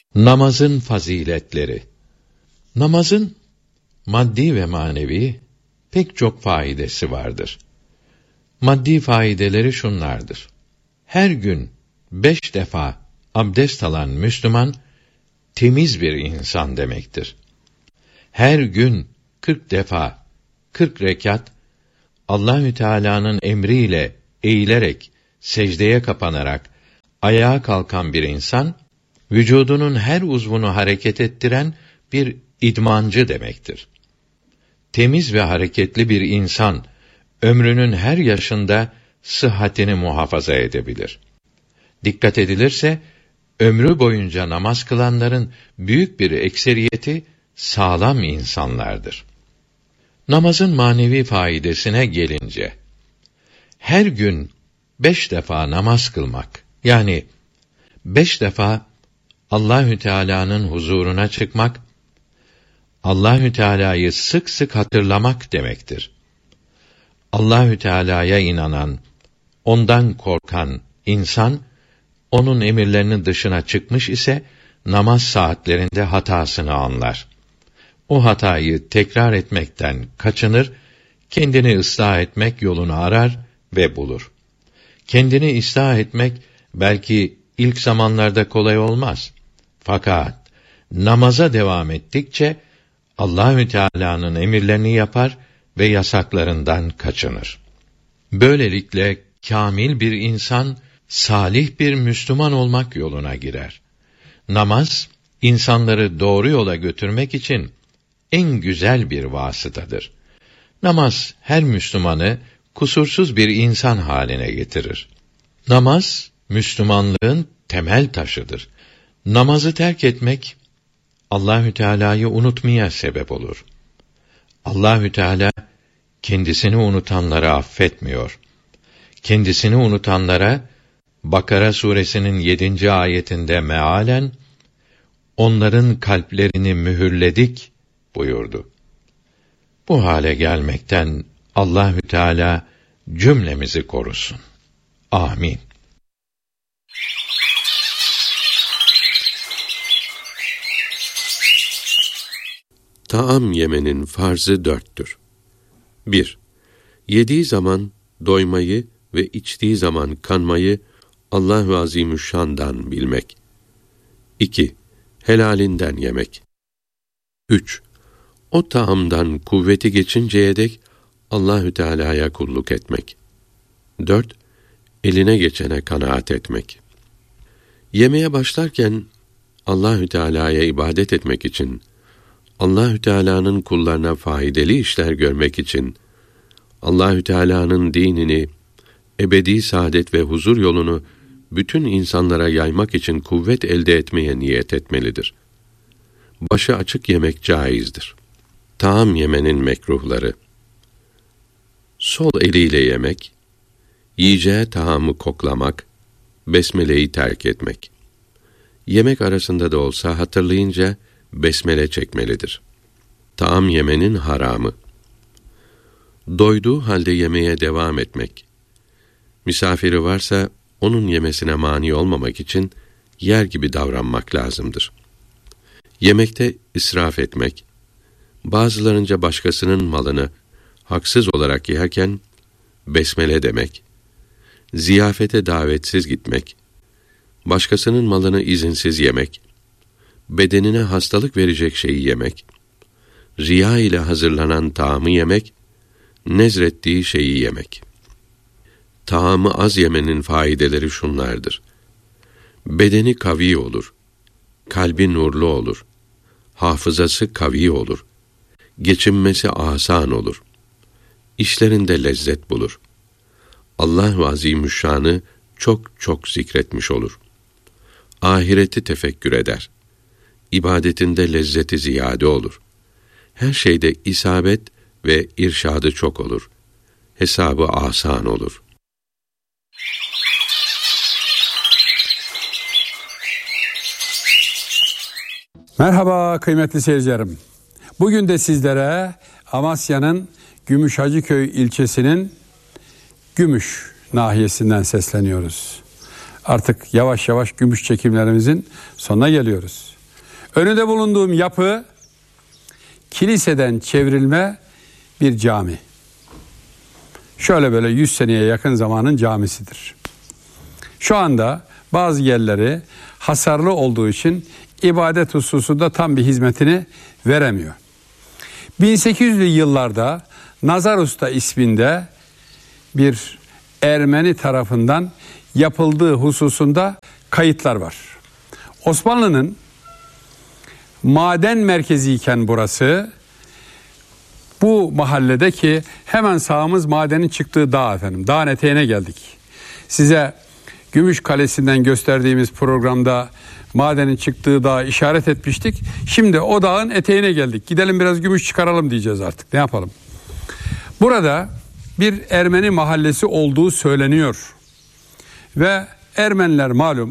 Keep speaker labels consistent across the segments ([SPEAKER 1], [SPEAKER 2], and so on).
[SPEAKER 1] Namazın faziletleri. Namazın maddi ve manevi pek çok faidesi vardır. Maddi faydeleri şunlardır: her gün 5 defa abdest alan Müslüman, temiz bir insan demektir. Her gün 40 defa, 40 rekat, Allahü Teala'nın emriyle eğilerek, secdeye kapanarak, ayağa kalkan bir insan, vücudunun her uzvunu hareket ettiren bir idmancı demektir. Temiz ve hareketli bir insan, ömrünün her yaşında sıhhatini muhafaza edebilir. Dikkat edilirse, ömrü boyunca namaz kılanların büyük bir ekseriyeti sağlam insanlardır. Namazın manevi faidesine gelince, her gün 5 defa namaz kılmak, yani 5 defa Allahü Teala'nın huzuruna çıkmak, Allahü Teala'yı sık sık hatırlamak demektir. Allahü Teala'ya inanan, ondan korkan insan, onun emirlerinin dışına çıkmış ise namaz saatlerinde hatasını anlar. O hatayı tekrar etmekten kaçınır, kendini ıslah etmek yolunu arar ve bulur. Kendini ıslah etmek belki ilk zamanlarda kolay olmaz. Fakat namaza devam ettikçe Allahü Teala'nın emirlerini yapar ve yasaklarından kaçınır. Böylelikle kâmil bir insan, salih bir Müslüman olmak yoluna girer. Namaz, insanları doğru yola götürmek için en güzel bir vasıtadır. Namaz, her Müslümanı kusursuz bir insan haline getirir. Namaz, Müslümanlığın temel taşıdır. Namazı terk etmek, Allahü Teala'yı unutmaya sebep olur. Allahü Teala kendisini unutanları affetmiyor. Kendisini unutanlara Bakara suresinin 7. ayetinde mealen onların kalplerini mühürledik buyurdu. Bu hale gelmekten Allahü Teala cümlemizi korusun. Amin.
[SPEAKER 2] Taam yemenin farzı 4'tür. 1. Yediği zaman doymayı ve içtiği zaman kanmayı Allah-u Azimüşşan'dan bilmek. 2. Helalinden yemek. 3. O taamdan kuvveti geçinceye dek Allahü Teala'ya kulluk etmek. 4. Eline geçene kanaat etmek. Yemeye başlarken Allahü Teala'ya ibadet etmek için, Allahü Teala'nın kullarına faydalı işler görmek için, Allahü Teala'nın dinini, ebedi saadet ve huzur yolunu bütün insanlara yaymak için kuvvet elde etmeye niyet etmelidir. Başı açık yemek caizdir. Taam yemenin mekruhları: sol eliyle yemek, yiyeceği taamı koklamak, besmeleyi terk etmek. Yemek arasında da olsa hatırlayınca besmele çekmelidir. Taam yemenin haramı: doyduğu halde yemeye devam etmek. Misafiri varsa onun yemesine mani olmamak için yer gibi davranmak lazımdır. Yemekte israf etmek, bazılarınca başkasının malını haksız olarak yerken besmele demek, ziyafete davetsiz gitmek, başkasının malını izinsiz yemek, bedenine hastalık verecek şeyi yemek, riya ile hazırlanan taamı yemek, nezrettiği şeyi yemek. Taamı az yemenin faydeleri şunlardır: bedeni kavi olur, kalbi nurlu olur, hafızası kavi olur, geçinmesi asan olur, işlerinde lezzet bulur, Allah-u Azimüşşan'ı çok çok zikretmiş olur, ahireti tefekkür eder, ibadetinde lezzeti ziyade olur, her şeyde isabet ve irşadı çok olur, hesabı asan olur.
[SPEAKER 3] Merhaba kıymetli seyircilerim. Bugün de sizlere Amasya'nın Gümüşhacıköy ilçesinin Gümüş nahiyesinden sesleniyoruz. Artık yavaş yavaş gümüş çekimlerimizin sonuna geliyoruz. Önünde bulunduğum yapı kiliseden çevrilme bir cami. Şöyle böyle 100 seneye yakın zamanın camisidir. Şu anda bazı yerleri hasarlı olduğu için ibadet hususunda tam bir hizmetini veremiyor. 1800'lü yıllarda Nazar Usta isminde bir Ermeni tarafından yapıldığı hususunda kayıtlar var. Osmanlı'nın maden merkeziyken burası, bu mahalledeki hemen sağımız madenin çıktığı dağ efendim. Dağın eteğine geldik. Size Gümüş Kalesi'nden gösterdiğimiz programda madenin çıktığı dağı işaret etmiştik. Şimdi o dağın eteğine geldik. Gidelim biraz gümüş çıkaralım diyeceğiz artık. Ne yapalım? Burada bir Ermeni mahallesi olduğu söyleniyor. Ve Ermeniler malum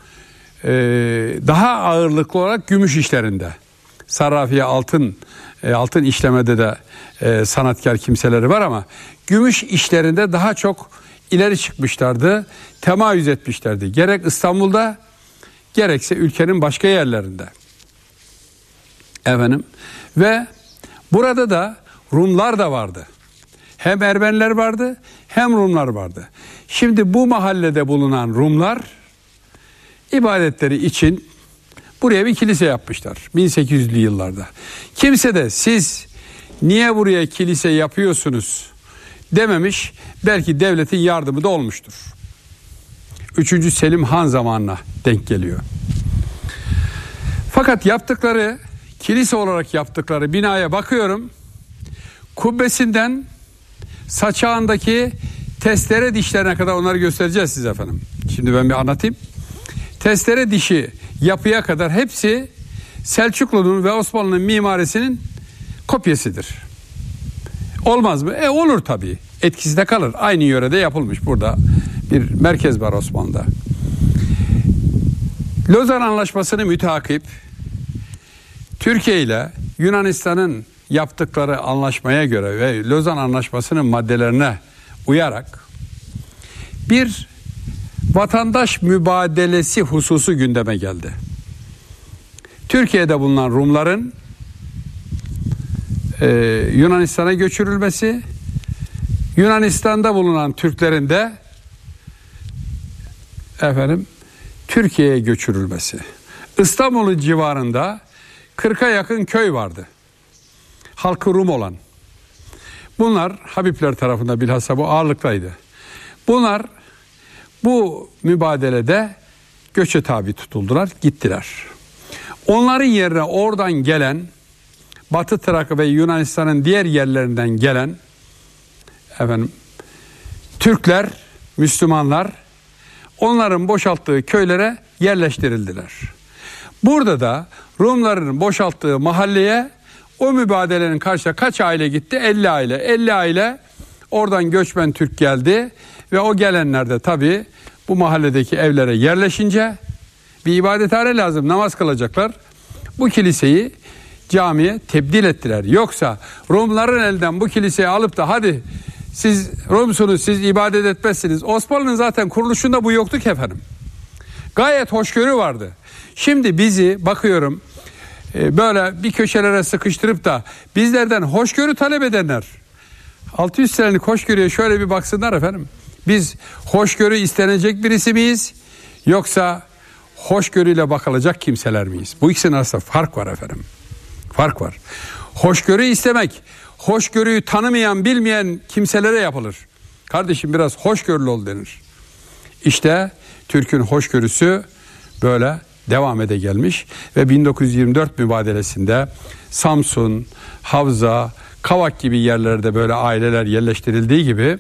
[SPEAKER 3] daha ağırlıklı olarak gümüş işlerinde. Sarrafiye altın işlemede de sanatkar kimseleri var ama gümüş işlerinde daha çok ileri çıkmışlardı. Temayüz etmişlerdi. Gerek İstanbul'da gerekse ülkenin başka yerlerinde. Efendim, ve burada da Rumlar da vardı. Hem Ermeniler vardı hem Rumlar vardı. Şimdi bu mahallede bulunan Rumlar ibadetleri için buraya bir kilise yapmışlar 1800'lü yıllarda. Kimse de siz niye buraya kilise yapıyorsunuz dememiş. Belki devletin yardımı da olmuştur. 3. Selim Han zamanına denk geliyor. Fakat yaptıkları, kilise olarak yaptıkları binaya bakıyorum. Kubbesinden saçağındaki testere dişlerine kadar, onları göstereceğiz size efendim. Şimdi ben bir anlatayım. Testere dişi yapıya kadar hepsi Selçuklu'nun ve Osmanlı'nın mimarisinin kopyasıdır. Olmaz mı? Olur tabii. Etkisi de kalır. Aynı yörede yapılmış. Burada bir merkez var Osmanlı'da. Lozan Anlaşması'nı müteakip Türkiye ile Yunanistan'ın yaptıkları anlaşmaya göre ve Lozan Anlaşması'nın maddelerine uyarak bir vatandaş mübadelesi hususu gündeme geldi. Türkiye'de bulunan Rumların Yunanistan'a göçürülmesi, Yunanistan'da bulunan Türklerin de Türkiye'ye göçürülmesi. İstanbul'un civarında 40'a yakın köy vardı. Halkı Rum olan. Bunlar Habibler tarafında bilhassa bu ağırlıktaydı. Bunlar bu mübadelede göçe tabi tutuldular, gittiler. Onların yerine oradan gelen, Batı Trakya ve Yunanistan'ın diğer yerlerinden gelen Türkler, Müslümanlar onların boşalttığı köylere yerleştirildiler. Burada da Rumların boşalttığı mahalleye o mübadelenin karşısına kaç aile gitti? 50 aile. 50 aile oradan göçmen Türk geldi ve o gelenler de tabii bu mahalledeki evlere yerleşince bir ibadethane lazım, namaz kılacaklar. Bu kiliseyi camiye tebdil ettiler. Yoksa Rumların elinden bu kiliseyi alıp da hadi siz Rumsunuz, siz ibadet etmezsiniz. Osmanlı'nın zaten kuruluşunda bu yoktu ki efendim. Gayet hoşgörü vardı. Şimdi bizi bakıyorum böyle bir köşelere sıkıştırıp da bizlerden hoşgörü talep edenler, 600 senelik hoşgörüye şöyle bir baksınlar efendim. Biz hoşgörü istenecek birisi miyiz? Yoksa hoşgörüyle bakılacak kimseler miyiz? Bu ikisinin arasında fark var efendim. Fark var. Hoşgörü istemek, hoşgörüyü tanımayan, bilmeyen kimselere yapılır. Kardeşim biraz hoşgörülü ol denir. İşte Türk'ün hoşgörüsü böyle devam ede gelmiş ve 1924 mübadelesinde Samsun, Havza, Kavak gibi yerlerde böyle aileler yerleştirildiği gibi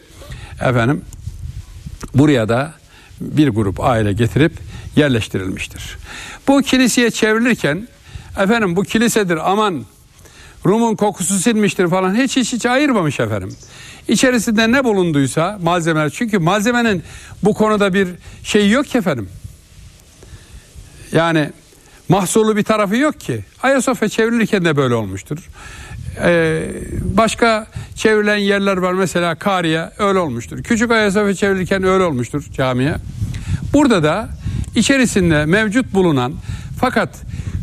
[SPEAKER 3] buraya da bir grup aile getirip yerleştirilmiştir. Bu kiliseye çevrilirken bu kilisedir aman Rum'un kokusu sinmiştir falan hiç ayırmamış efendim. İçerisinde ne bulunduysa malzemeler, çünkü malzemenin bu konuda bir şey yok ki efendim. Yani mahsulu bir tarafı yok ki. Ayasofya çevrilirken de böyle olmuştur. Başka çevrilen yerler var, mesela Kariye öyle olmuştur. Küçük Ayasofya çevrilirken öyle olmuştur camiye. Burada da içerisinde mevcut bulunan fakat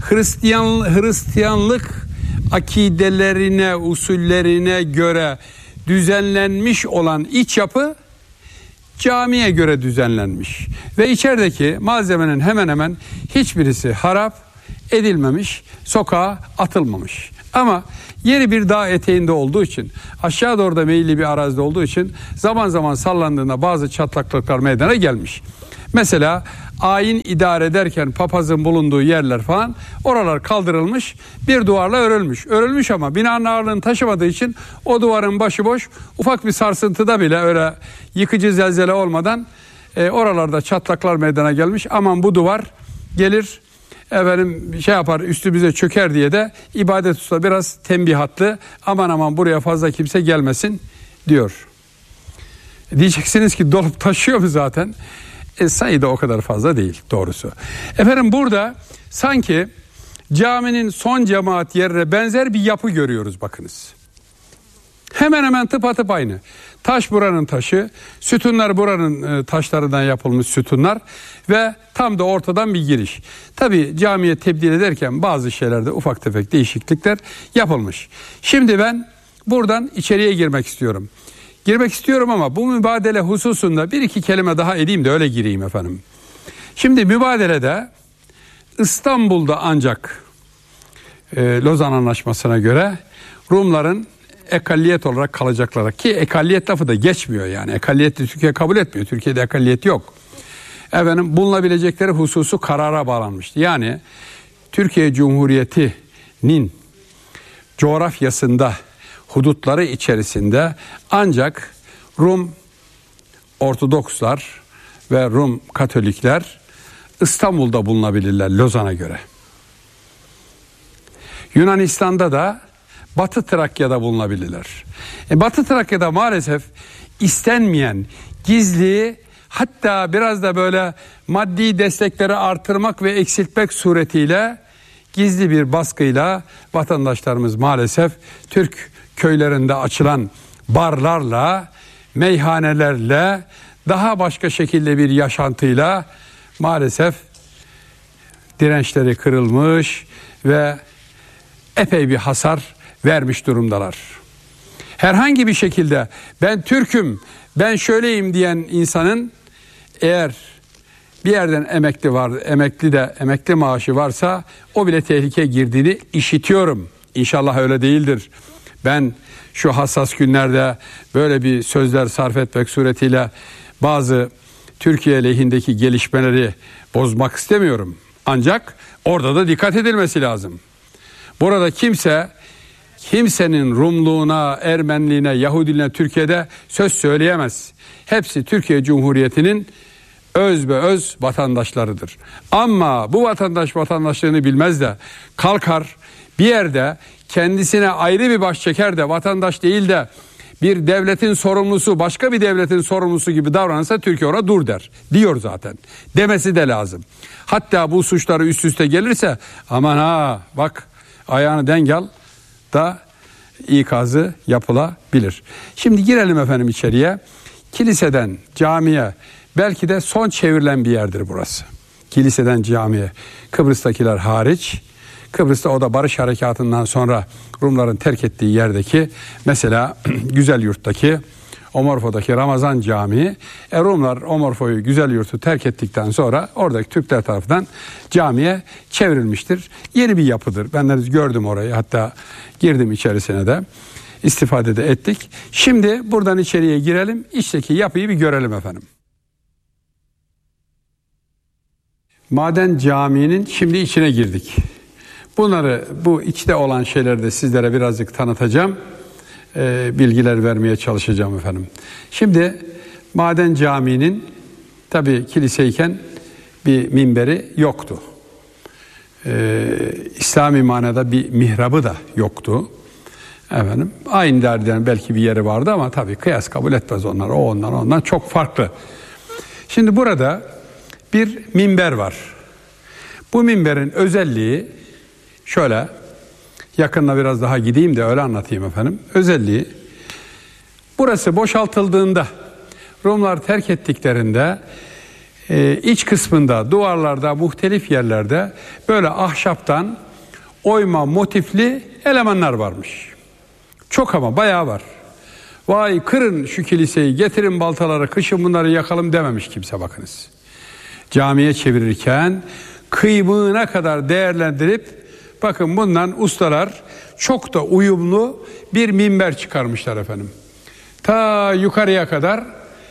[SPEAKER 3] Hristiyanlık akidelerine, usullerine göre düzenlenmiş olan iç yapı camiye göre düzenlenmiş. Ve içerideki malzemenin hemen hemen hiçbirisi harap edilmemiş, sokağa atılmamış. Ama yeri bir dağ eteğinde olduğu için, aşağı doğru da meyilli bir arazide olduğu için zaman zaman sallandığında bazı çatlaklıklar meydana gelmiş. Mesela ayin idare ederken papazın bulunduğu yerler falan, oralar kaldırılmış, bir duvarla örülmüş. Örülmüş ama binanın ağırlığını taşımadığı için o duvarın başıboş, ufak bir sarsıntıda bile öyle yıkıcı zelzele olmadan oralarda çatlaklar meydana gelmiş. Aman bu duvar gelir yapar, üstümüze çöker diye de ibadet usta biraz tembihatlı, aman buraya fazla kimse gelmesin diyor. Diyeceksiniz ki dolup taşıyor mu zaten? Sayı da o kadar fazla değil doğrusu. Burada sanki caminin son cemaat yerine benzer bir yapı görüyoruz bakınız. Hemen hemen tıpatıp aynı. Taş buranın taşı, sütunlar buranın taşlarından yapılmış sütunlar ve tam da ortadan bir giriş. Tabi camiye tebdil ederken bazı şeylerde ufak tefek değişiklikler yapılmış. Şimdi ben buradan içeriye girmek istiyorum. Girmek istiyorum ama bu mübadele hususunda bir iki kelime daha edeyim de öyle gireyim efendim. Şimdi mübadelede İstanbul'da ancak Lozan Anlaşması'na göre Rumların ekalliyet olarak kalacaklar, ki ekalliyet lafı da geçmiyor yani. Ekalliyeti Türkiye kabul etmiyor. Türkiye'de ekalliyet yok. Bulunabilecekleri hususu karara bağlanmıştı. Yani Türkiye Cumhuriyeti'nin coğrafyasında, hudutları içerisinde ancak Rum Ortodokslar ve Rum Katolikler İstanbul'da bulunabilirler Lozan'a göre. Yunanistan'da da Batı Trakya'da bulunabilirler. Batı Trakya'da maalesef istenmeyen, gizli, hatta biraz da böyle maddi destekleri artırmak ve eksiltmek suretiyle gizli bir baskıyla vatandaşlarımız maalesef Türk köylerinde açılan barlarla, meyhanelerle, daha başka şekilde bir yaşantıyla maalesef dirençleri kırılmış ve epey bir hasar vermiş durumdalar. Herhangi bir şekilde ben Türk'üm, ben şöyleyim diyen insanın eğer bir yerden emekli maaşı varsa o bile tehlikeye girdiğini işitiyorum. İnşallah öyle değildir. Ben şu hassas günlerde böyle bir sözler sarf etmek suretiyle bazı Türkiye lehindeki gelişmeleri bozmak istemiyorum. Ancak orada da dikkat edilmesi lazım. Burada kimsenin Rumluğuna, Ermeniliğine, Yahudiliğine Türkiye'de söz söyleyemez. Hepsi Türkiye Cumhuriyeti'nin özbeöz vatandaşlarıdır. Ama bu vatandaşlığını bilmez de kalkar bir yerde kendisine ayrı bir baş çeker de vatandaş değil de bir devletin sorumlusu, başka bir devletin sorumlusu gibi davranırsa Türkiye ona dur der. Diyor zaten. Demesi de lazım. Hatta bu suçları üst üste gelirse aman ha bak ayağını denk al da ikazı yapılabilir. Şimdi girelim efendim içeriye. Kiliseden camiye belki de son çevrilen bir yerdir burası. Kiliseden camiye. Kıbrıs'takiler hariç. Kıbrıs'ta o da barış harekatından sonra Rumların terk ettiği yerdeki mesela Güzelyurt'taki Omorfo'daki Ramazan Camii. Rumlar Omorfo'yu Güzelyurt'u terk ettikten sonra oradaki Türkler tarafından camiye çevrilmiştir. Yeni bir yapıdır. Ben de gördüm orayı, hatta girdim içerisine de istifade de ettik. Şimdi buradan içeriye girelim, içteki yapıyı bir görelim efendim. Maden Camii'nin şimdi içine girdik. Bu içte olan şeyleri de sizlere birazcık tanıtacağım. Bilgiler vermeye çalışacağım efendim. Şimdi Maden Camii'nin tabi kiliseyken bir minberi yoktu. İslami manada bir mihrabı da yoktu. Efendim, aynı derden belki bir yeri vardı ama tabii kıyas kabul etmez onlar. O ondan çok farklı. Şimdi burada bir minber var. Bu minberin özelliği şöyle, yakınına biraz daha gideyim de öyle anlatayım efendim. Özelliği, burası boşaltıldığında, Rumlar terk ettiklerinde iç kısmında, duvarlarda, muhtelif yerlerde böyle ahşaptan oyma motifli elemanlar varmış. Çok ama bayağı var. Vay kırın şu kiliseyi, getirin baltaları, kışın bunları yakalım dememiş kimse bakınız. Camiye çevirirken kıymığına kadar değerlendirip bakın bundan ustalar çok da uyumlu bir minber çıkarmışlar efendim. Ta yukarıya kadar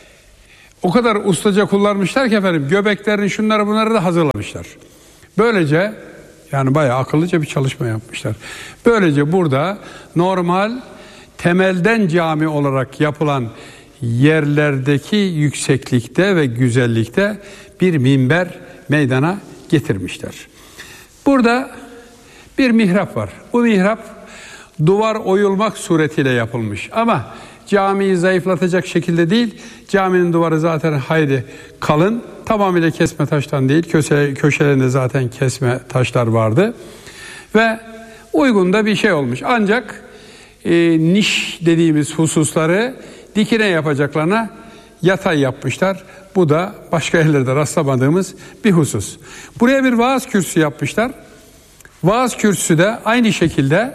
[SPEAKER 3] o kadar ustaca kullanmışlar ki efendim göbeklerini şunları bunları da hazırlamışlar. Böylece yani bayağı akıllıca bir çalışma yapmışlar. Böylece burada normal temelden cami olarak yapılan yerlerdeki yükseklikte ve güzellikte bir minber meydana getirmişler. Burada bir mihrap var. Bu mihrap duvar oyulmak suretiyle yapılmış ama camiyi zayıflatacak şekilde değil. Caminin duvarı zaten hayli kalın. Tamamıyla kesme taştan değil. Köşelerinde zaten kesme taşlar vardı. Ve uygun da bir şey olmuş. Ancak niş dediğimiz hususları dikine yapacaklarına yatay yapmışlar. Bu da başka yerlerde rastlamadığımız bir husus. Buraya bir vaaz kürsüsü yapmışlar. Vaaz kürsüsü de aynı şekilde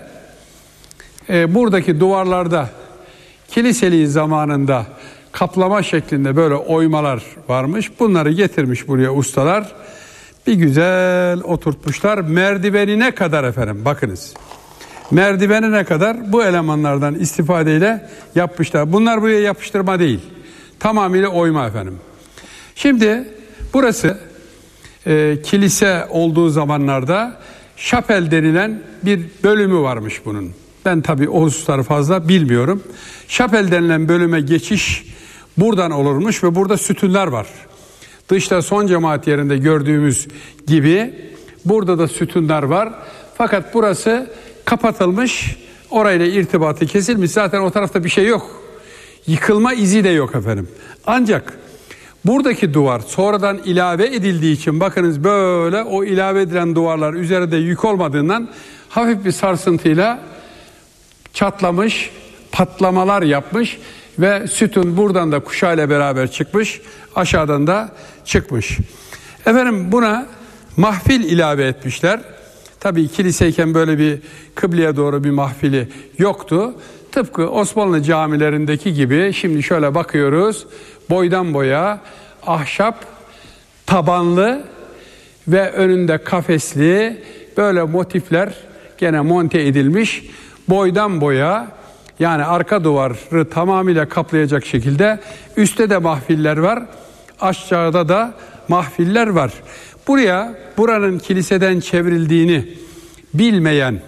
[SPEAKER 3] buradaki duvarlarda kiliseliği zamanında kaplama şeklinde böyle oymalar varmış. Bunları getirmiş buraya ustalar. Bir güzel oturtmuşlar. Merdivenine kadar efendim bakınız. Merdivenine kadar bu elemanlardan istifadeyle yapmışlar. Bunlar buraya yapıştırma değil. Tamamıyla oyma efendim. Şimdi burası kilise olduğu zamanlarda şapel denilen bir bölümü varmış bunun. Ben tabii o hususları fazla bilmiyorum. Şapel denilen bölüme geçiş buradan olurmuş ve burada sütunlar var. Dışta son cemaat yerinde gördüğümüz gibi burada da sütunlar var. Fakat burası kapatılmış, orayla irtibatı kesilmiş. Zaten o tarafta bir şey yok. Yıkılma izi de yok efendim. Ancak buradaki duvar sonradan ilave edildiği için bakınız böyle o ilave edilen duvarlar üzerinde yük olmadığından hafif bir sarsıntıyla çatlamış, patlamalar yapmış ve sütun buradan da kuşağıyla beraber çıkmış, aşağıdan da çıkmış. Efendim buna mahfil ilave etmişler. Tabii kiliseyken böyle bir kıbleye doğru bir mahfili yoktu. Tıpkı Osmanlı camilerindeki gibi şimdi şöyle bakıyoruz. Boydan boya ahşap tabanlı ve önünde kafesli böyle motifler gene monte edilmiş. Boydan boya yani arka duvarı tamamıyla kaplayacak şekilde üstte de mahfiller var. Aşağıda da mahfiller var. Buranın kiliseden çevrildiğini bilmeyen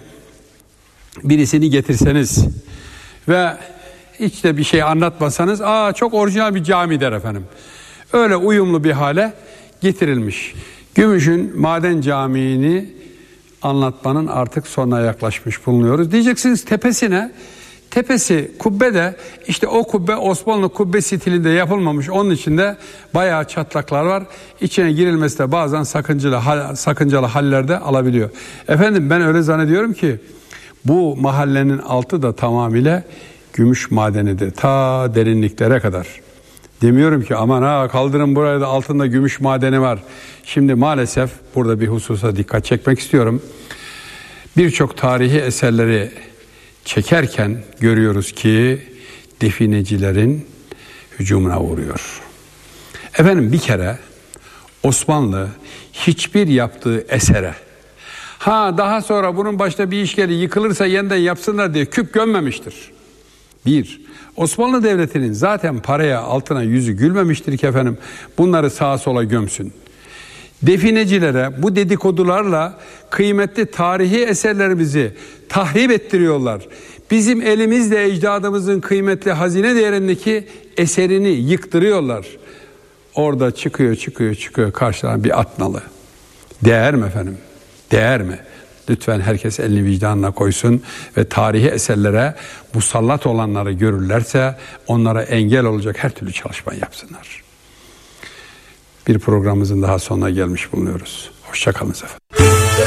[SPEAKER 3] birisini getirseniz ve hiç de bir şey anlatmasanız çok orijinal bir cami der efendim. Öyle uyumlu bir hale getirilmiş. Gümüş'ün Maden Camii'ni anlatmanın artık sonuna yaklaşmış bulunuyoruz. Diyeceksiniz tepesi ne? Tepesi kubbe de işte o kubbe Osmanlı kubbe stilinde yapılmamış. Onun içinde bayağı çatlaklar var. İçine girilmesi de bazen sakıncalı hallerde alabiliyor. Efendim ben öyle zannediyorum ki bu mahallenin altı da tamamıyla gümüş madenidir. Ta derinliklere kadar. Demiyorum ki aman kaldırın buraya da altında gümüş madeni var. Şimdi maalesef burada bir hususa dikkat çekmek istiyorum. Birçok tarihi eserleri çekerken görüyoruz ki definecilerin hücumuna uğruyor. Efendim bir kere Osmanlı hiçbir yaptığı esere daha sonra bunun başta bir iş gelir yıkılırsa yeniden yapsınlar diye küp gömmemiştir. Osmanlı Devleti'nin zaten paraya altına yüzü gülmemiştir ki efendim bunları sağa sola gömsün. Definecilere bu dedikodularla kıymetli tarihi eserlerimizi tahrip ettiriyorlar. Bizim elimizle ecdadımızın kıymetli hazine değerindeki eserini yıktırıyorlar. Orada çıkıyor karşıdan bir at nalı. Değer mi efendim? Değer mi? Lütfen herkes elini vicdanına koysun ve tarihi eserlere musallat olanları görürlerse onlara engel olacak her türlü çalışma yapsınlar. Bir programımızın daha sonuna gelmiş bulunuyoruz. Hoşça kalın efendim.